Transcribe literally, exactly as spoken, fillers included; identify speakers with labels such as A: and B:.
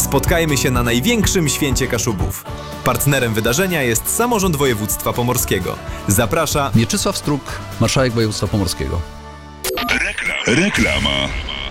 A: Spotkajmy się na największym święcie Kaszubów. Partnerem wydarzenia jest Samorząd Województwa Pomorskiego. Zaprasza
B: Mieczysław Struk, marszałek województwa pomorskiego.
C: Rekla- Reklama.